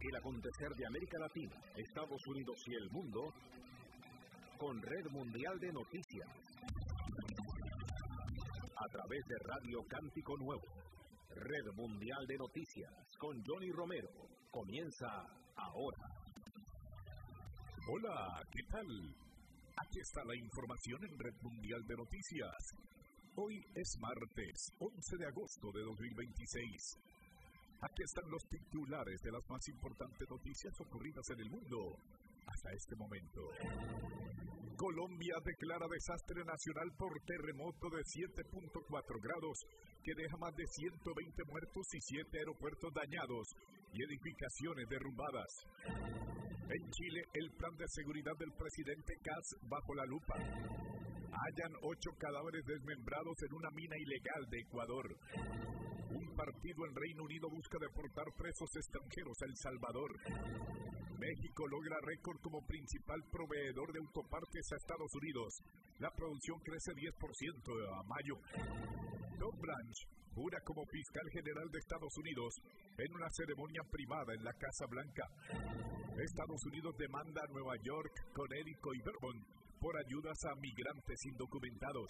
El acontecer de América Latina, Estados Unidos y el mundo con Red Mundial de Noticias. A través de Radio Cántico Nuevo, Red Mundial de Noticias con Johnny Romero. Comienza ahora. Hola, ¿qué tal? Aquí está la información en Red Mundial de Noticias. Hoy es martes, 11 de agosto de 2026. Aquí están los titulares de las más importantes noticias ocurridas en el mundo hasta este momento. Colombia declara desastre nacional por terremoto de 7.4 grados que deja más de 120 muertos y 7 aeropuertos dañados y edificaciones derrumbadas. En Chile, el plan de seguridad del presidente Kast bajo la lupa. Hallan 8 cadáveres desmembrados en una mina ilegal de Ecuador. Un partido en Reino Unido busca deportar presos extranjeros a El Salvador. México logra récord como principal proveedor de autopartes a Estados Unidos. La producción crece 10% a mayo. Tom Blanche jura como fiscal general de Estados Unidos en una ceremonia privada en la Casa Blanca. Estados Unidos demanda a Nueva York, Connecticut y Vermont por ayudas a migrantes indocumentados.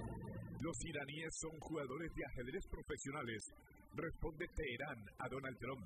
Los iraníes son jugadores de ajedrez profesionales, responde Teherán a Donald Trump.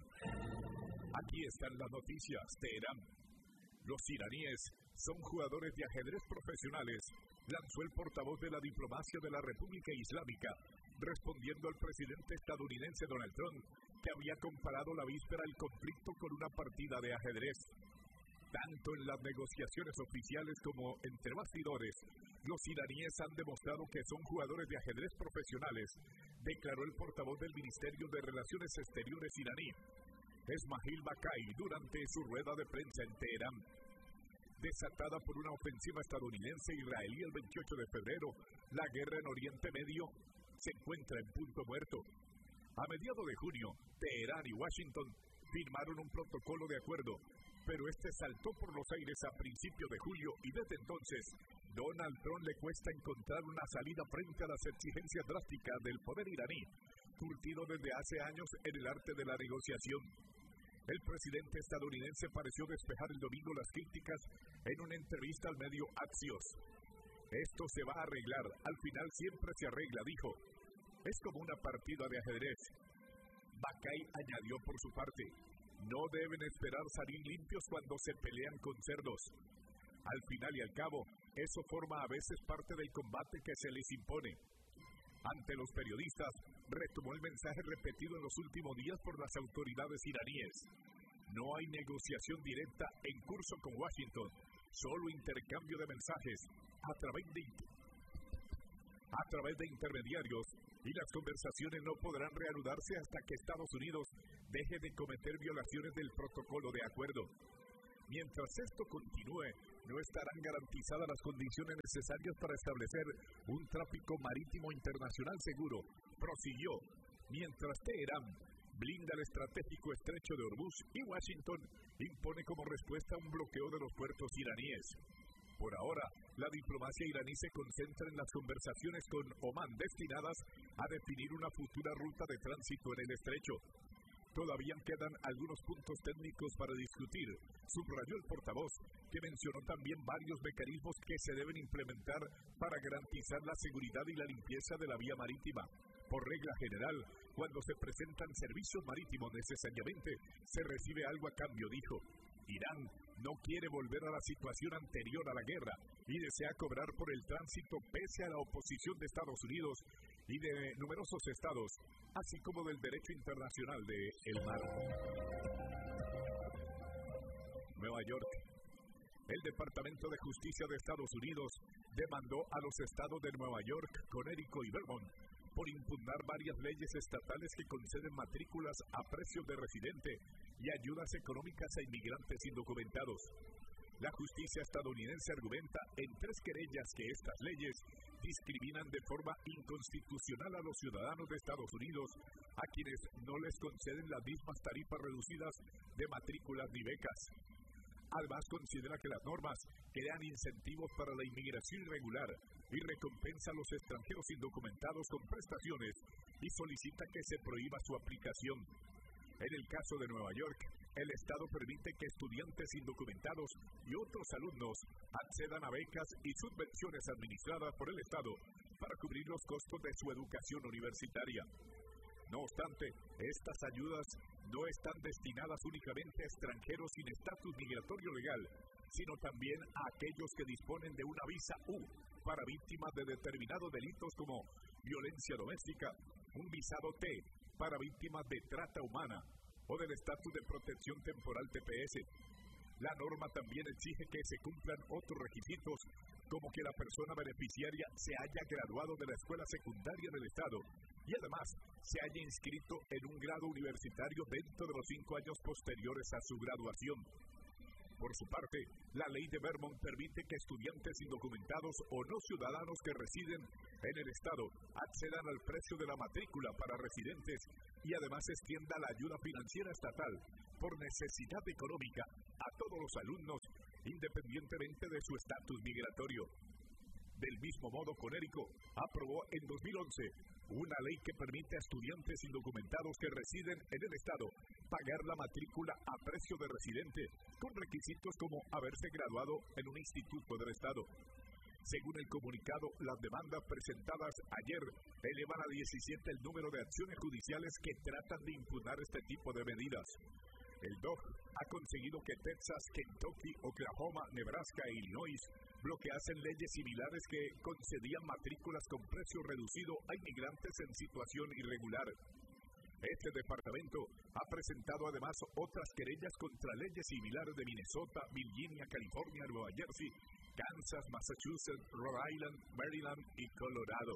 Aquí están las noticias, Teherán. Los iraníes son jugadores de ajedrez profesionales, lanzó el portavoz de la diplomacia de la República Islámica, respondiendo al presidente estadounidense Donald Trump, que había comparado la víspera del conflicto con una partida de ajedrez. Tanto en las negociaciones oficiales como entre bastidores, los iraníes han demostrado que son jugadores de ajedrez profesionales, declaró el portavoz del Ministerio de Relaciones Exteriores iraní, Esmail Bakai, durante su rueda de prensa en Teherán. Desatada por una ofensiva estadounidense israelí el 28 de febrero, la guerra en Oriente Medio se encuentra en punto muerto. A mediados de junio, Teherán y Washington firmaron un protocolo de acuerdo, pero este saltó por los aires a principios de julio y desde entonces Donald Trump le cuesta encontrar una salida frente a las exigencias drásticas del poder iraní, curtido desde hace años en el arte de la negociación. El presidente estadounidense pareció despejar el domingo las críticas en una entrevista al medio Axios. Esto se va a arreglar, al final siempre se arregla, dijo. Es como una partida de ajedrez. Bakai añadió por su parte, no deben esperar salir limpios cuando se pelean con cerdos. Al final y al cabo, eso forma a veces parte del combate que se les impone. Ante los periodistas, retomó el mensaje repetido en los últimos días por las autoridades iraníes. No hay negociación directa en curso con Washington, solo intercambio de mensajes a través de intermediarios, y las conversaciones no podrán reanudarse hasta que Estados Unidos deje de cometer violaciones del protocolo de acuerdo. Mientras esto continúe, no estarán garantizadas las condiciones necesarias para establecer un tráfico marítimo internacional seguro, prosiguió, mientras Teherán blinda el estratégico estrecho de Hormuz y Washington impone como respuesta un bloqueo de los puertos iraníes. Por ahora, la diplomacia iraní se concentra en las conversaciones con Omán destinadas a definir una futura ruta de tránsito en el estrecho. Todavía quedan algunos puntos técnicos para discutir, subrayó el portavoz, que mencionó también varios mecanismos que se deben implementar para garantizar la seguridad y la limpieza de la vía marítima. Por regla general, cuando se presentan servicios marítimos necesariamente, se recibe algo a cambio, dijo. Irán no quiere volver a la situación anterior a la guerra y desea cobrar por el tránsito pese a la oposición de Estados Unidos y de numerosos estados, así como del derecho internacional del mar. Nueva York. El Departamento de Justicia de Estados Unidos demandó a los estados de Nueva York, Connecticut y Vermont por impugnar varias leyes estatales que conceden matrículas a precios de residente y ayudas económicas a inmigrantes indocumentados. La justicia estadounidense argumenta en 3 querellas que estas leyes discriminan de forma inconstitucional a los ciudadanos de Estados Unidos, a quienes no les conceden las mismas tarifas reducidas de matrículas ni becas. Además, considera que las normas crean incentivos para la inmigración irregular y recompensa a los extranjeros indocumentados con prestaciones y solicita que se prohíba su aplicación. En el caso de Nueva York, el Estado permite que estudiantes indocumentados y otros alumnos accedan a becas y subvenciones administradas por el Estado para cubrir los costos de su educación universitaria. No obstante, estas ayudas no están destinadas únicamente a extranjeros sin estatus migratorio legal, sino también a aquellos que disponen de una visa U para víctimas de determinados delitos como violencia doméstica, un visado T para víctimas de trata humana o del estatus de protección temporal TPS. La norma también exige que se cumplan otros requisitos, como que la persona beneficiaria se haya graduado de la escuela secundaria del Estado y además se haya inscrito en un grado universitario dentro de los 5 años posteriores a su graduación. Por su parte, la ley de Vermont permite que estudiantes indocumentados o no ciudadanos que residen en el Estado accedan al precio de la matrícula para residentes y además extienda la ayuda financiera estatal por necesidad económica a todos los alumnos, independientemente de su estatus migratorio. Del mismo modo, Connecticut aprobó en 2011 una ley que permite a estudiantes indocumentados que residen en el Estado pagar la matrícula a precio de residente, con requisitos como haberse graduado en un instituto del Estado. Según el comunicado, las demandas presentadas ayer elevan a 17 el número de acciones judiciales que tratan de impugnar este tipo de medidas. El DOJ ha conseguido que Texas, Kentucky, Oklahoma, Nebraska e Illinois bloqueasen leyes similares que concedían matrículas con precio reducido a inmigrantes en situación irregular. Este departamento ha presentado además otras querellas contra leyes similares de Minnesota, Virginia, California, Nueva Jersey, Kansas, Massachusetts, Rhode Island, Maryland y Colorado.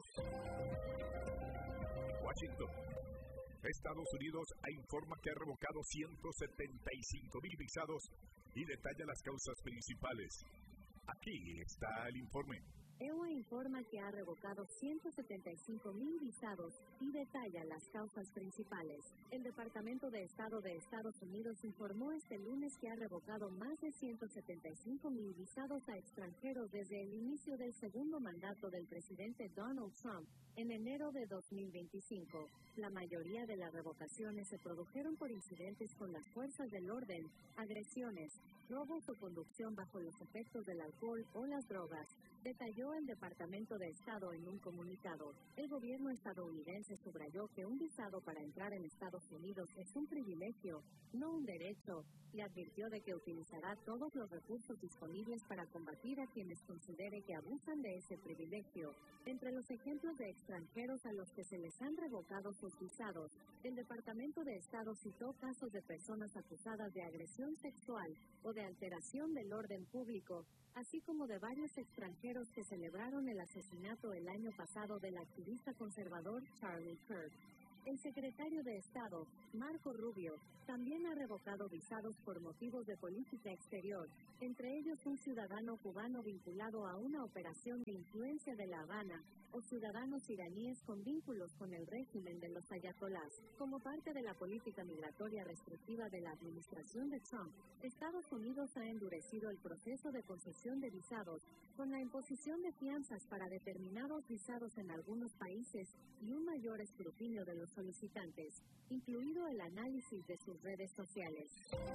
Washington. Estados Unidos informa que ha revocado 175,000 visados y detalla las causas principales. Aquí está el informe. EUA informa que ha revocado 175,000 visados y detalla las causas principales. El Departamento de Estado de Estados Unidos informó este lunes que ha revocado más de 175,000 visados a extranjeros desde el inicio del segundo mandato del presidente Donald Trump en enero de 2025. La mayoría de las revocaciones se produjeron por incidentes con las fuerzas del orden, agresiones, robos o conducción bajo los efectos del alcohol o las drogas, detalló el Departamento de Estado en un comunicado. El gobierno estadounidense subrayó que un visado para entrar en Estados Unidos es un privilegio, no un derecho, y advirtió de que utilizará todos los recursos disponibles para combatir a quienes considere que abusan de ese privilegio. Entre los ejemplos de extranjeros a los que se les han revocado sus visados, el Departamento de Estado citó casos de personas acusadas de agresión sexual o de alteración del orden público, así como de varios extranjeros que celebraron el asesinato el año pasado del activista conservador Charlie Kirk. El secretario de Estado, Marco Rubio, también ha revocado visados por motivos de política exterior, entre ellos un ciudadano cubano vinculado a una operación de influencia de La Habana, o ciudadanos iraníes con vínculos con el régimen de los ayatolás. Como parte de la política migratoria restrictiva de la administración de Trump, Estados Unidos ha endurecido el proceso de concesión de visados, con la imposición de fianzas para determinados visados en algunos países y un mayor escrutinio de los solicitantes, incluido el análisis de sus redes sociales.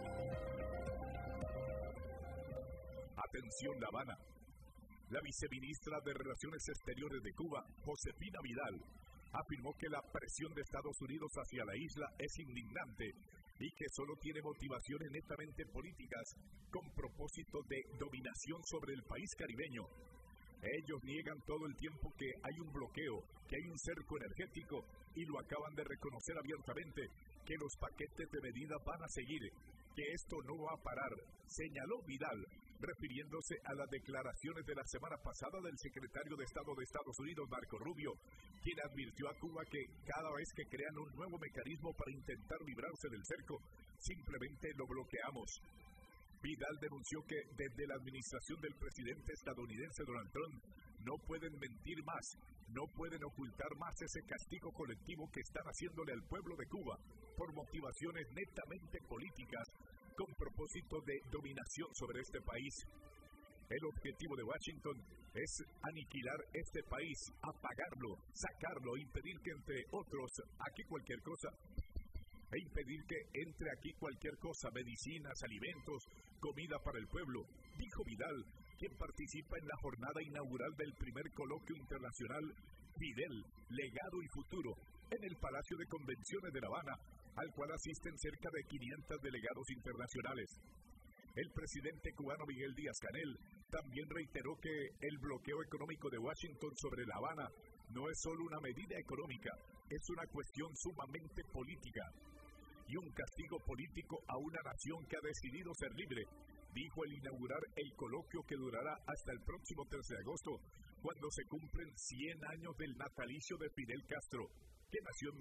Atención, La Habana. La viceministra de Relaciones Exteriores de Cuba, Josefina Vidal, afirmó que la presión de Estados Unidos hacia la isla es indignante y que solo tiene motivaciones netamente políticas con propósito de dominación sobre el país caribeño. Ellos niegan todo el tiempo que hay un bloqueo, que hay un cerco energético y lo acaban de reconocer abiertamente, que los paquetes de medidas van a seguir, que esto no va a parar, señaló Vidal, refiriéndose a las declaraciones de la semana pasada del secretario de Estado de Estados Unidos, Marco Rubio, quien advirtió a Cuba que cada vez que crean un nuevo mecanismo para intentar librarse del cerco, simplemente lo bloqueamos. Vidal denunció que desde la administración del presidente estadounidense Donald Trump no pueden mentir más, no pueden ocultar más ese castigo colectivo que están haciéndole al pueblo de Cuba por motivaciones netamente políticas con propósito de dominación sobre este país. El objetivo de Washington es aniquilar este país, apagarlo, sacarlo, impedir que entre otros, aquí cualquier cosa, e impedir que entre aquí cualquier cosa, medicinas, alimentos, comida para el pueblo, dijo Vidal, quien participa en la jornada inaugural del primer coloquio internacional Fidel, Legado y Futuro, en el Palacio de Convenciones de La Habana, al cual asisten cerca de 500 delegados internacionales. El presidente cubano Miguel Díaz-Canel también reiteró que el bloqueo económico de Washington sobre La Habana no es solo una medida económica, es una cuestión sumamente política y un castigo político a una nación que ha decidido ser libre, dijo al inaugurar el coloquio que durará hasta el próximo 13 de agosto, cuando se cumplen 100 años del natalicio de Fidel Castro, que nació en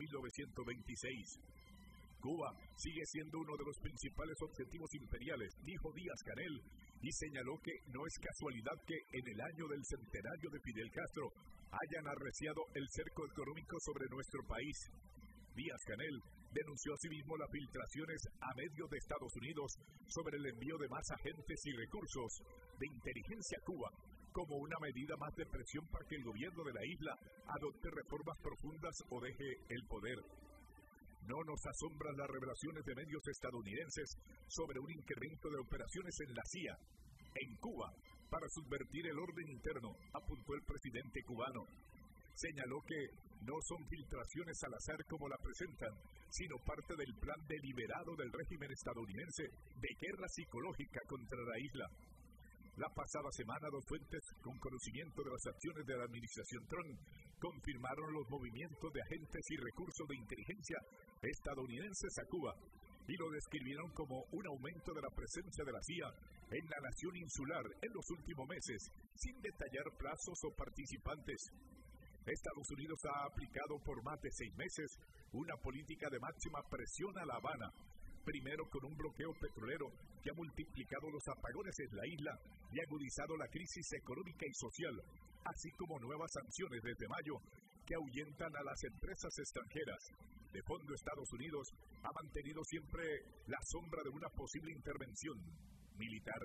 1926. Cuba sigue siendo uno de los principales objetivos imperiales, dijo Díaz-Canel, y señaló que no es casualidad que en el año del centenario de Fidel Castro hayan arreciado el cerco económico sobre nuestro país. Díaz-Canel denunció asimismo las filtraciones a medios de Estados Unidos sobre el envío de más agentes y recursos de inteligencia a Cuba, como una medida más de presión para que el gobierno de la isla adopte reformas profundas o deje el poder. No nos asombran las revelaciones de medios estadounidenses sobre un incremento de operaciones en la CIA, en Cuba, para subvertir el orden interno, apuntó el presidente cubano. Señaló que no son filtraciones al azar como la presentan, sino parte del plan deliberado del régimen estadounidense de guerra psicológica contra la isla. La pasada semana, dos fuentes con conocimiento de las acciones de la administración Trump confirmaron los movimientos de agentes y recursos de inteligencia estadounidenses a Cuba y lo describieron como un aumento de la presencia de la CIA en la nación insular en los últimos meses, sin detallar plazos o participantes. Estados Unidos ha aplicado por más de 6 meses una política de máxima presión a La Habana, primero con un bloqueo petrolero que ha multiplicado los apagones en la isla y agudizado la crisis económica y social, así como nuevas sanciones desde mayo que ahuyentan a las empresas extranjeras. De fondo, Estados Unidos ha mantenido siempre la sombra de una posible intervención militar.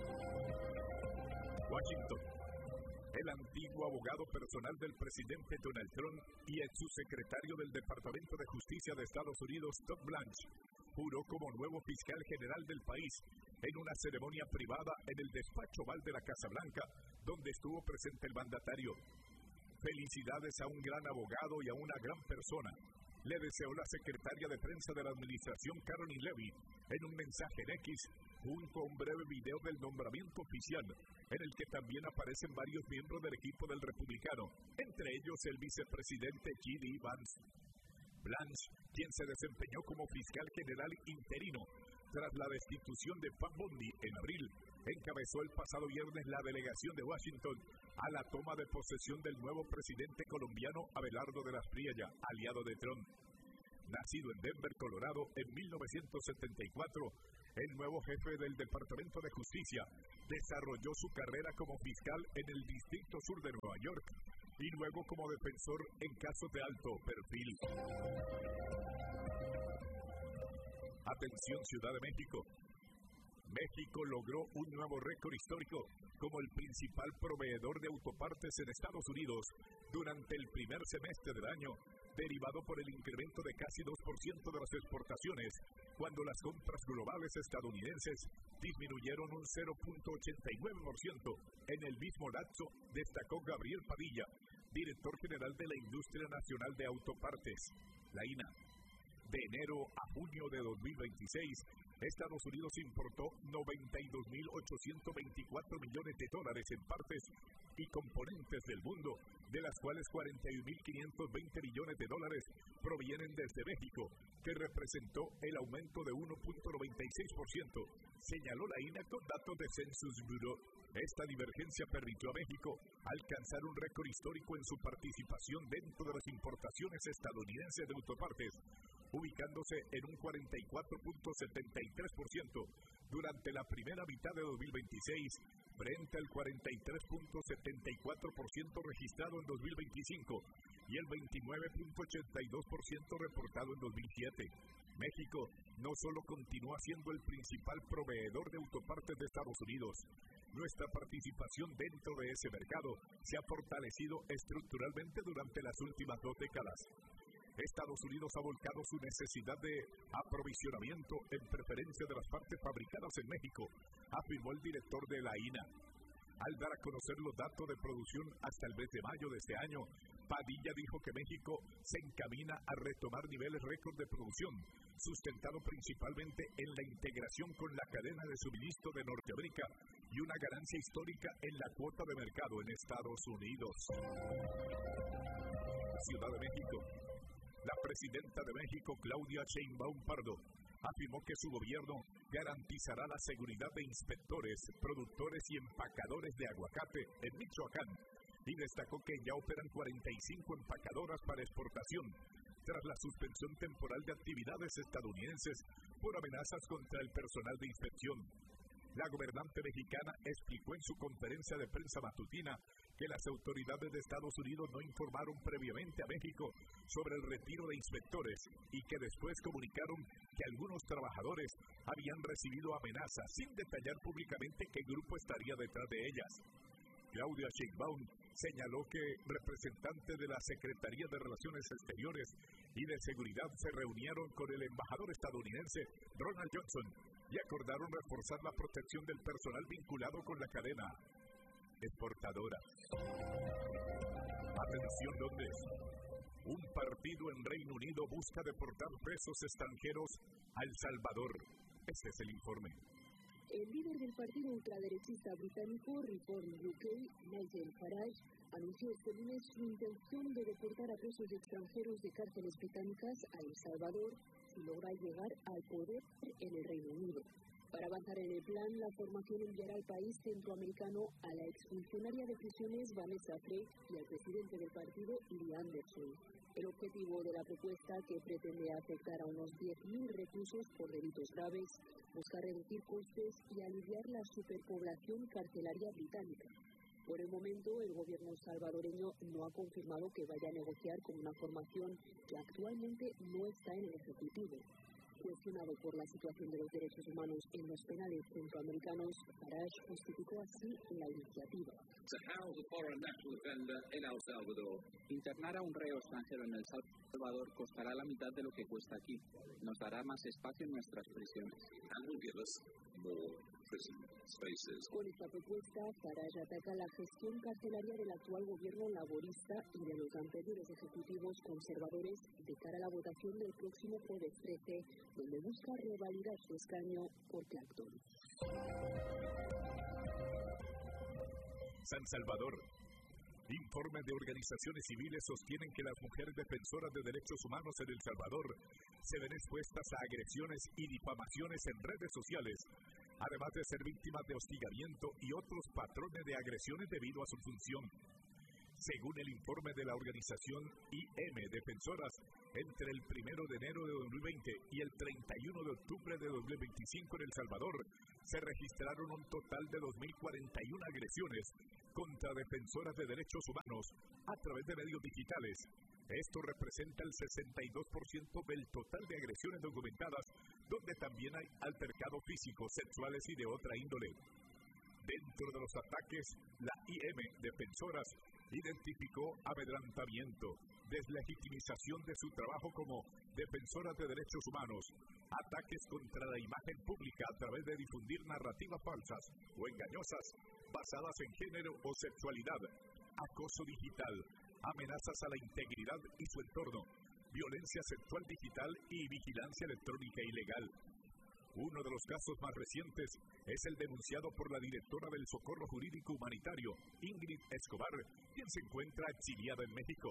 Washington. El antiguo abogado personal del presidente Donald Trump y ex subsecretario del Departamento de Justicia de Estados Unidos, Todd Blanche, juró como nuevo fiscal general del país en una ceremonia privada en el despacho Oval de la Casa Blanca, donde estuvo presente el mandatario. Felicidades a un gran abogado y a una gran persona, le deseó la secretaria de prensa de la administración, Caroline Levy, en un mensaje en X, junto a un breve video del nombramiento oficial, en el que también aparecen varios miembros del equipo del republicano, entre ellos el vicepresidente J.D. Vance. Blanche, quien se desempeñó como fiscal general interino tras la destitución de Pam Bondi en abril, encabezó el pasado viernes la delegación de Washington a la toma de posesión del nuevo presidente colombiano Abelardo de las Priella, aliado de Trump. Nacido en Denver, Colorado, en 1974, el nuevo jefe del Departamento de Justicia desarrolló su carrera como fiscal en el Distrito Sur de Nueva York y luego como defensor en casos de alto perfil. Atención, Ciudad de México. México logró un nuevo récord histórico como el principal proveedor de autopartes en Estados Unidos durante el primer semestre del año, derivado por el incremento de casi 2% de las exportaciones, cuando las compras globales estadounidenses disminuyeron un 0.89%. En el mismo lapso, destacó Gabriel Padilla, director general de la Industria Nacional de Autopartes, la INA. De enero a junio de 2026, Estados Unidos importó $92.824 millones en partes y componentes del mundo, de las cuales $41.520 millones provienen desde México, que representó el aumento de 1.96%, señaló la INA con datos de Census Bureau. Esta divergencia permitió a México alcanzar un récord histórico en su participación dentro de las importaciones estadounidenses de autopartes, ubicándose en un 44.73% durante la primera mitad de 2026, frente al 43.74% registrado en 2025 y el 29.82% reportado en 2007. México no solo continúa siendo el principal proveedor de autopartes de Estados Unidos, nuestra participación dentro de ese mercado se ha fortalecido estructuralmente durante las últimas 2 décadas. Estados Unidos ha volcado su necesidad de aprovisionamiento en preferencia de las partes fabricadas en México, afirmó el director de la INA. Al dar a conocer los datos de producción hasta el mes de mayo de este año, Padilla dijo que México se encamina a retomar niveles récord de producción, sustentado principalmente en la integración con la cadena de suministro de Norteamérica y una ganancia histórica en la cuota de mercado en Estados Unidos. Ciudad de México. La presidenta de México, Claudia Sheinbaum Pardo, afirmó que su gobierno garantizará la seguridad de inspectores, productores y empacadores de aguacate en Michoacán y destacó que ya operan 45 empacadoras para exportación tras la suspensión temporal de actividades estadounidenses por amenazas contra el personal de inspección. La gobernante mexicana explicó en su conferencia de prensa matutina que las autoridades de Estados Unidos no informaron previamente a México sobre el retiro de inspectores y que después comunicaron que algunos trabajadores habían recibido amenazas sin detallar públicamente qué grupo estaría detrás de ellas. Claudia Sheinbaum señaló que representantes de la Secretaría de Relaciones Exteriores y de Seguridad se reunieron con el embajador estadounidense Ronald Johnson y acordaron reforzar la protección del personal vinculado con la cadena exportadora. Atención, Londres. Un partido en Reino Unido busca deportar presos extranjeros a El Salvador. Este es el informe. El líder del partido ultraderechista británico Reform UK, Nigel Farage, anunció este lunes su intención de deportar a presos extranjeros de cárceles británicas a El Salvador si logra llegar al poder en el Reino Unido. Para avanzar en el plan, la formación enviará al país centroamericano a la exfuncionaria de prisiones Vanessa Frey y al presidente del partido, Lee Anderson. El objetivo de la propuesta, que pretende afectar a unos 10.000 reclusos por delitos graves, busca reducir costes y aliviar la superpoblación carcelaria británica. Por el momento, el gobierno salvadoreño no ha confirmado que vaya a negociar con una formación que actualmente no está en el Ejecutivo. Cuestionado por la situación de los derechos humanos en los penales centroamericanos, Farage justificó así la iniciativa. Internar a un reo extranjero en El Salvador costará la mitad de lo que cuesta aquí. Nos dará más espacio en nuestras prisiones. Con esta propuesta, Farage ataca la gestión carcelaria del actual gobierno laborista y de los anteriores ejecutivos conservadores de cara a la votación del próximo jueves 13, donde busca revalidar su escaño por Clapton. San Salvador. Informes de organizaciones civiles sostienen que las mujeres defensoras de derechos humanos en El Salvador se ven expuestas a agresiones y difamaciones en redes sociales, además de ser víctimas de hostigamiento y otros patrones de agresiones debido a su función. Según el informe de la organización IM Defensoras, entre el 1 de enero de 2020 y el 31 de octubre de 2025 en El Salvador, se registraron un total de 2.041 agresiones contra defensoras de derechos humanos a través de medios digitales. Esto representa el 62% del total de agresiones documentadas, donde también hay altercados físicos, sexuales y de otra índole. Dentro de los ataques, la IM Defensoras identificó amedrantamiento, deslegitimización de su trabajo como defensoras de derechos humanos, ataques contra la imagen pública a través de difundir narrativas falsas o engañosas basadas en género o sexualidad, acoso digital, amenazas a la integridad y su entorno, violencia sexual digital y vigilancia electrónica ilegal. Uno de los casos más recientes es el denunciado por la directora del Socorro Jurídico Humanitario, Ingrid Escobar, quien se encuentra exiliada en México.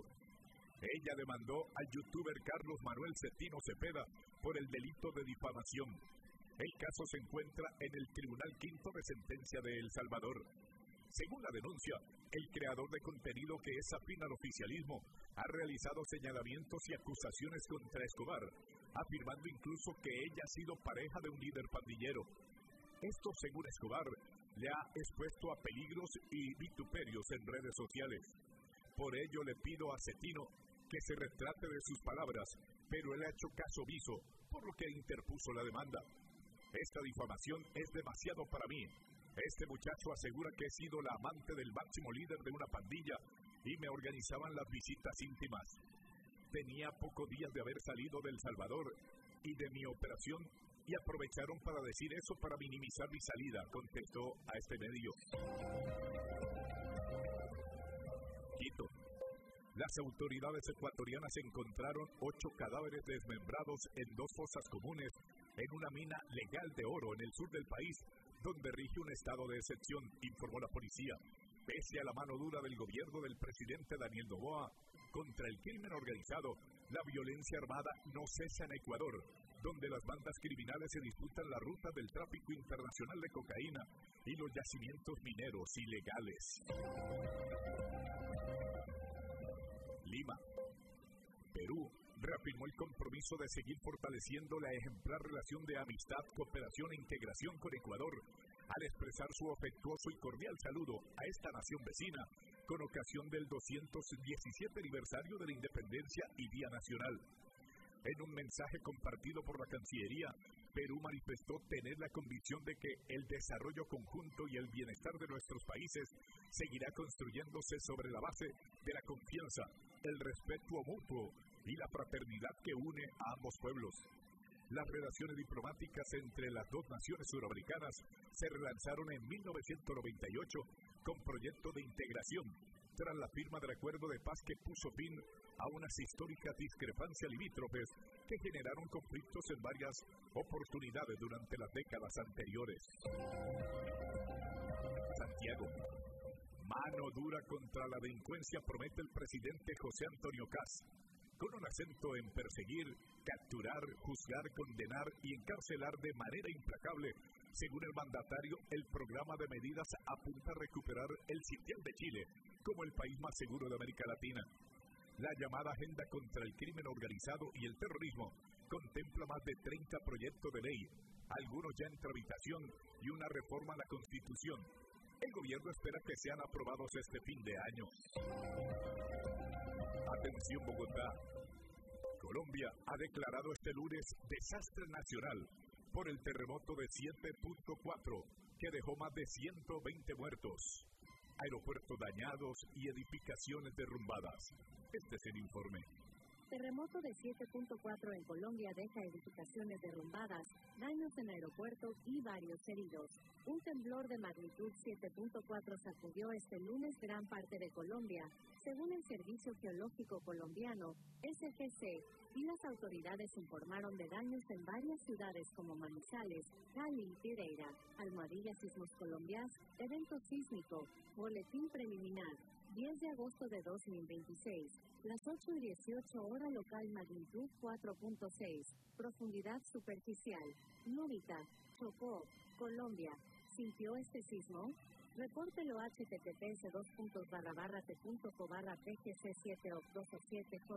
Ella demandó al youtuber Carlos Manuel Cetino Cepeda por el delito de difamación. El caso se encuentra en el Tribunal Quinto de Sentencia de El Salvador. Según la denuncia, el creador de contenido, que es afín al oficialismo, ha realizado señalamientos y acusaciones contra Escobar, afirmando incluso que ella ha sido pareja de un líder pandillero. Esto, según Escobar, le ha expuesto a peligros y vituperios en redes sociales. Por ello le pido a Cetino que se retrate de sus palabras, pero él ha hecho caso omiso, por lo que interpuso la demanda. Esta difamación es demasiado para mí. Este muchacho asegura que he sido la amante del máximo líder de una pandilla y me organizaban las visitas íntimas. Tenía pocos días de haber salido de El Salvador y de mi operación y aprovecharon para decir eso para minimizar mi salida, contestó a este medio. Quito. Las autoridades ecuatorianas encontraron 8 cadáveres desmembrados en 2 fosas comunes en una mina legal de oro en el sur del país, donde rige un estado de excepción, informó la policía. Pese a la mano dura del gobierno del presidente Daniel Noboa contra el crimen organizado, la violencia armada no cesa en Ecuador, donde las bandas criminales se disputan la ruta del tráfico internacional de cocaína y los yacimientos mineros ilegales. Lima. Perú reafirmó el compromiso de seguir fortaleciendo la ejemplar relación de amistad, cooperación e integración con Ecuador, al expresar su afectuoso y cordial saludo a esta nación vecina con ocasión del 217 aniversario de la independencia y Día Nacional. En un mensaje compartido por la Cancillería, Perú manifestó tener la convicción de que el desarrollo conjunto y el bienestar de nuestros países seguirá construyéndose sobre la base de la confianza, el respeto mutuo y la fraternidad que une a ambos pueblos. Las relaciones diplomáticas entre las dos naciones suramericanas se relanzaron en 1998 con proyecto de integración, tras la firma del acuerdo de paz que puso fin a unas históricas discrepancias limítrofes que generaron conflictos en varias oportunidades durante las décadas anteriores. Santiago. Mano dura contra la delincuencia promete el presidente José Antonio Kast, con un acento en perseguir, capturar, juzgar, condenar y encarcelar de manera implacable. Según el mandatario, el programa de medidas apunta a recuperar el sitial de Chile como el país más seguro de América Latina. La llamada Agenda contra el Crimen Organizado y el Terrorismo contempla más de 30 proyectos de ley, algunos ya en tramitación y una reforma a la Constitución. El gobierno espera que sean aprobados este fin de año. Atención Bogotá. Colombia ha declarado este lunes desastre nacional por el terremoto de 7.4 que dejó más de 120 muertos, aeropuertos dañados y edificaciones derrumbadas. Este es el informe. Terremoto de 7.4 en Colombia deja edificaciones derrumbadas, daños en aeropuertos y varios heridos. Un temblor de magnitud 7.4 sacudió este lunes gran parte de Colombia, según el Servicio Geológico Colombiano, SGC, y las autoridades informaron de daños en varias ciudades como Manizales, Cali y Pereira. Almohadilla Sismos Colombias, evento sísmico, boletín preliminar. 10 de agosto de 2026, las 8:18 hora local magnitud 4.6, profundidad superficial, Núbita, Chocó, Colombia. ¿Sintió este sismo? Repórtelo https://t.co/pgc78227j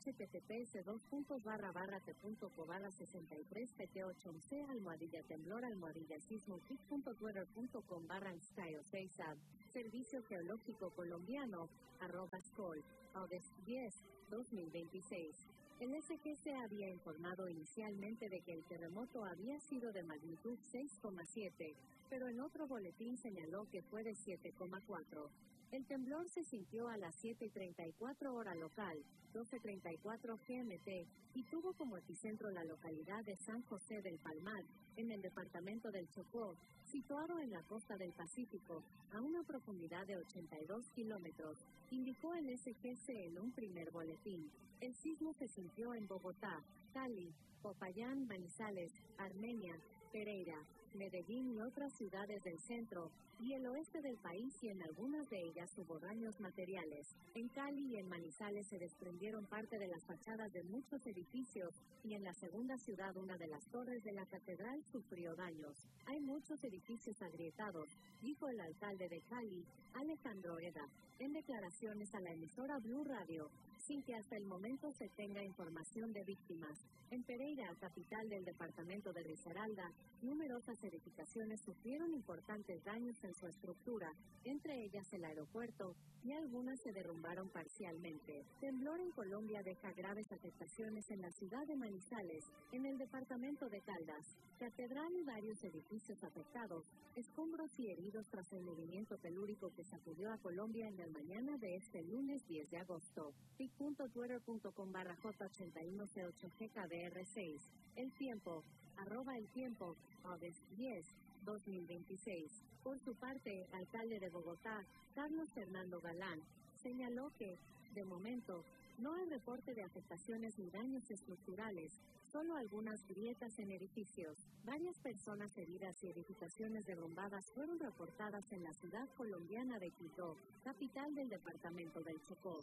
https://t.co/637811-temblor-sismo-kit.twitter.com/skyosab Servicio Geológico Colombiano @SCOL August 10, 2026. El SGC había informado inicialmente de que el terremoto había sido de magnitud 6,7, pero en otro boletín señaló que fue de 7,4. El temblor se sintió a las 7:34 hora local, 12:34 GMT, y tuvo como epicentro la localidad de San José del Palmar, en el departamento del Chocó, situado en la costa del Pacífico, a una profundidad de 82 kilómetros, indicó el SGC en un primer boletín. El sismo se sintió en Bogotá, Cali, Popayán, Manizales, Armenia, Pereira, Medellín y otras ciudades del centro y el oeste del país, y en algunas de ellas hubo daños materiales. En Cali y en Manizales se desprendieron parte de las fachadas de muchos edificios, y en la segunda ciudad una de las torres de la catedral sufrió daños. Hay muchos edificios agrietados, dijo el alcalde de Cali, Alejandro Eda, en declaraciones a la emisora Blue Radio, sin que hasta el momento se tenga información de víctimas. En Pereira, capital del departamento de Risaralda, numerosas edificaciones sufrieron importantes daños en su estructura, entre ellas el aeropuerto, y algunas se derrumbaron parcialmente. Temblor en Colombia deja graves afectaciones en la ciudad de Manizales, en el departamento de Caldas, catedral y varios edificios afectados, escombros y heridos tras el movimiento telúrico que sacudió a Colombia en la mañana de este lunes 10 de agosto. facebook.twitter.com/J81C8GKBR6. El Tiempo, @eltiempo, August 10, 2026. Por su parte, alcalde de Bogotá, Carlos Fernando Galán, señaló que, de momento, no hay reporte de afectaciones ni daños estructurales, solo algunas grietas en edificios. Varias personas heridas y edificaciones derrumbadas fueron reportadas en la ciudad colombiana de Quito, capital del departamento del Chocó.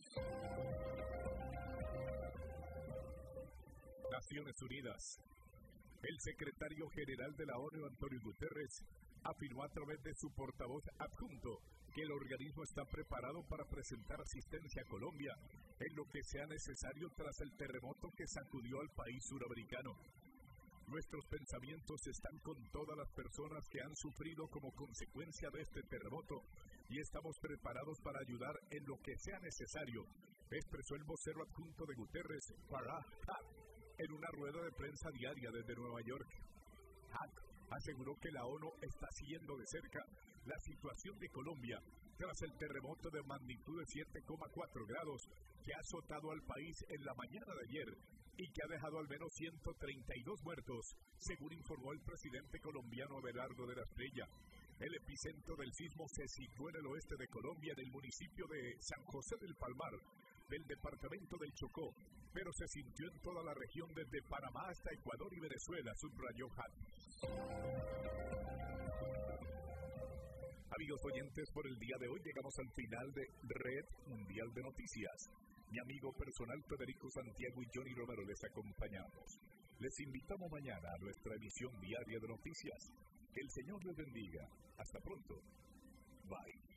Naciones Unidas. El secretario general de la ONU, Antonio Guterres, afirmó a través de su portavoz adjunto que el organismo está preparado para presentar asistencia a Colombia en lo que sea necesario tras el terremoto que sacudió al país suramericano. Nuestros pensamientos están con todas las personas que han sufrido como consecuencia de este terremoto y estamos preparados para ayudar en lo que sea necesario, expresó el vocero adjunto de Guterres, Farah Haq, en una rueda de prensa diaria desde Nueva York. Haq aseguró que la ONU está siguiendo de cerca la situación de Colombia tras el terremoto de magnitud de 7,4 grados que ha azotado al país en la mañana de ayer y que ha dejado al menos 132 muertos, según informó el presidente colombiano Abelardo de la Espriella. El epicentro del sismo se situó en el oeste de Colombia, en el municipio de San José del Palmar, del departamento del Chocó, pero se sintió en toda la región desde Panamá hasta Ecuador y Venezuela, subrayó Haq. Amigos oyentes, por el día de hoy llegamos al final de Red Mundial de Noticias. Mi amigo personal Federico Santiago y Johnny Romero les acompañamos. Les invitamos mañana a nuestra emisión diaria de noticias. Que el Señor les bendiga. Hasta pronto. Bye.